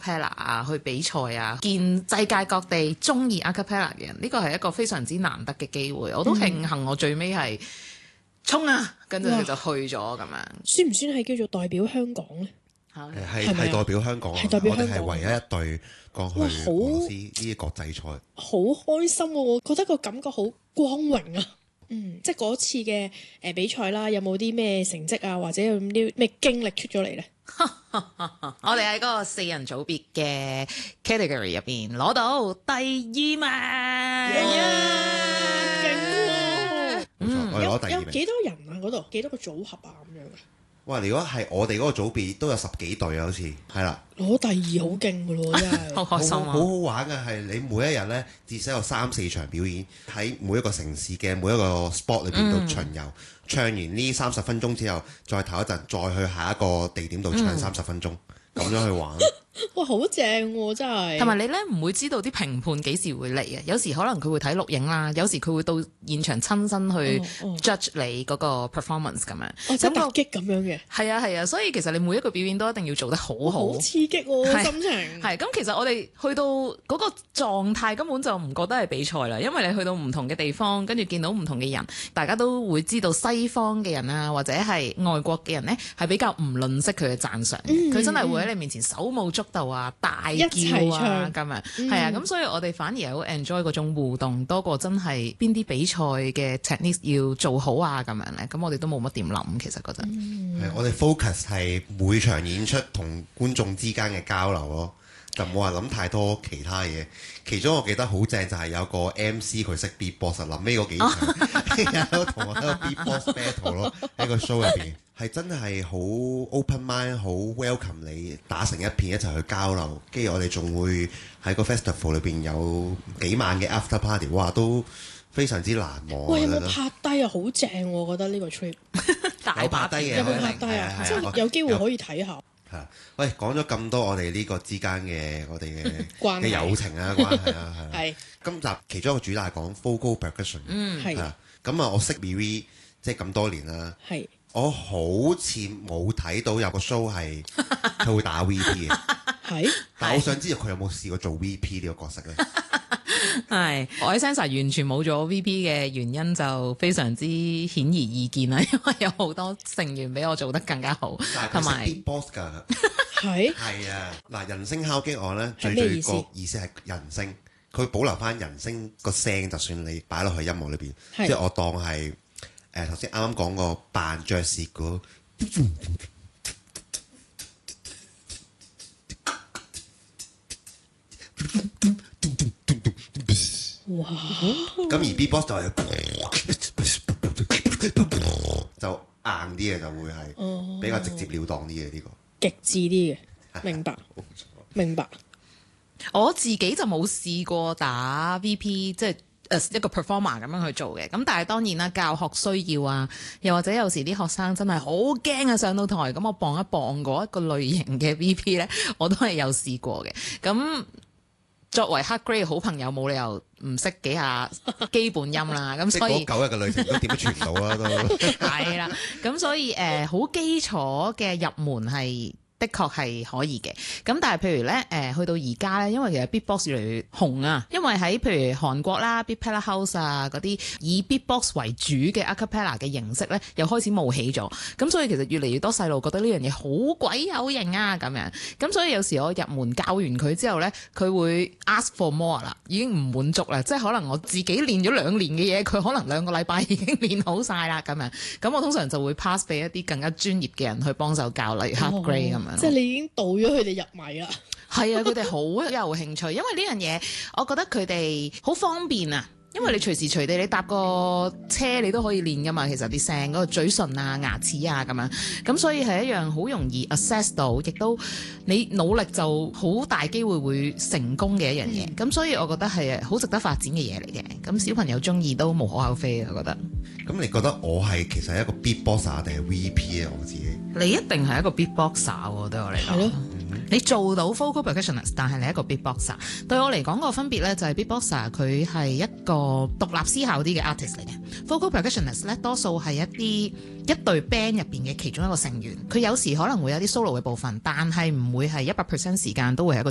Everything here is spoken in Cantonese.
cappella 啊，去比賽啊，見世界各地中意 a cappella 嘅人，呢個係一個非常之難得嘅機會。我都慶幸我最尾係衝啊，跟住就去咗咁樣。 算唔算係叫做代表香港咧？ 係代表香港，我哋係唯一一隊過去俄羅斯呢啲國際賽， 好開心喎！我覺得個感覺好光榮啊！即係嗰次嘅比賽啦，有冇啲咩成績啊，或者有啲咩經歷出咗嚟咧？ 我哋喺嗰個4人組別嘅 category 入邊攞到第2名， 冇錯，我哋攞第2名。 有幾多人啊？嗰度幾多個組合啊？咁樣嘅？ 哇！如果係我哋嗰個組別都有10幾隊啊，好似係啦。 攞第2好勁㗎咯，真係好開心啊！ 好好玩嘅係你每一日呢，至少有3-4場表演，喺每一個城市嘅每一個 spot 裏邊度巡遊，唱完呢30分鐘之後，再唞一陣，再去下一個地點度唱30分鐘，咁樣去玩。 哇，好正喎！真係。 同埋你咧唔會知道啲評判幾時會嚟嘅，有時可能佢會睇錄影啦，有時佢會到現場親身去 judge 你嗰個 performance 咁樣。 即係突擊咁樣嘅。 係啊，所以其實你每一個表演都一定要做得好好。 好刺激喎，心情。 係咁，其實我哋去到嗰個狀態根本就唔覺得係比賽啦，因為你去到唔同嘅地方，跟住見到唔同嘅人，大家都會知道西方嘅人啊，或者係外國嘅人呢，係比較唔吝嗇佢嘅讚賞。佢真係會喺你面前手舞足蹈啊，大叫啊咁啊，係啊，咁所以我哋反而係好 enjoy 嗰種互動，多過真係邊啲比賽嘅 technique 要做好啊咁樣咧。咁我哋都冇乜點諗，其實嗰陣。 係我哋 focus 係每場演出同觀眾之間嘅交流咯，就冇話諗太多其他嘢。其中我記得好正就係有個 MC 佢識 beatbox，臨尾嗰幾場同我喺個 beatbox battle 咯，喺個 show 入邊。係真係好 open mind， 好 welcome 你打成一片一齊去交流，跟住我哋仲會喺個 festival 裏邊有幾晚嘅 after party， 哇都非常之難忘。 喂，有冇拍低啊？好正喎，我覺得呢個 trip 大把低嘅， 有冇拍低啊？即係有機會可以睇下。 係喂，講咗咁多我哋呢個之間嘅我哋嘅友情啊關係啊係。今集其中一個主打係講 vocal percussion， 係啦。咁啊，我識 Miri 即係咁多年啦。係。我好似冇睇到有個 show 係佢會打 VP 嘅，但我想知道佢有冇試過做 VP 呢個角色咧？ 係我喺 Sensa 完全冇咗 VP 嘅原因就非常之顯而易見啦，因為有好多成員比我做得更加好，同埋 beatbox 㗎，係啊嗱，人聲敲擊樂咧最個意思係人聲，佢保留翻人聲個聲，就算你擺落去音樂裏邊，即係我當係。頭先啱啱講個扮爵士鼓， 哇！ 咁而 beatbox 就係就硬啲嘅，就會係比較直接了當啲嘅呢個極致啲嘅，明白明白。 我自己就冇試過打 VP， 即係。一個 performer 咁樣去做嘅，咁但係當然啦，教學需要啊，又或者有時啲學生真係好驚啊，上到台咁我磅一磅嗰一個類型嘅 VP 呢，我都係有試過嘅。咁作為黑 grade 好朋友，冇理由唔識幾下基本音啦。咁所以 9日嘅旅程都點都傳唔到啦，都係啦。咁所以好基礎嘅入門係。的確係可以嘅，咁但係譬如咧，去到而家咧，因為其實 beatbox 越嚟越紅啊，因為喺譬如韓國啦 Beatpella House 啊嗰啲以 beatbox 為主嘅 a cappella 嘅形式咧，又開始冒起咗，咁所以其實越嚟越多細路覺得呢樣嘢好鬼有型啊咁樣，咁所以有時我入門教完佢之後咧，佢會 ask for more 啦，已經唔滿足啦，即係可能我自己練咗2年嘅嘢，佢可能2個禮拜已經練好晒啦咁樣，咁我通常就會 pass 俾一啲更加專業嘅人去幫手教，例如 hard grade 咁樣。 即係你已經導咗佢哋入迷啦。 係啊，佢哋好有興趣，因為呢樣嘢，我覺得佢哋好方便啊。因為你隨時隨地你搭個車你都可以練噶嘛，其實啲聲嗰個嘴唇啊、牙齒啊咁樣，咁所以係一樣好容易 assess 到，亦都你努力就好大機會會成功嘅一樣嘢。咁所以我覺得係好值得發展嘅嘢嚟嘅。咁小朋友中意都無可厚非啊，我覺得。 咁你覺得我係其實係一個 beatboxer 定係 VP 啊？我自己你一定係一個 beatboxer 喎，對我嚟講。你做到 vocal percussionist， 但係你係一個 beatboxer。對我嚟講個分別咧，就係 beatboxer 佢係一個獨立思考啲嘅 artist 嚟嘅。vocal percussionist 咧，多數係一隊 band 入邊嘅其中一個成員。佢有時可能會有啲 solo 嘅部分，但係唔會係100% 時間都會係一個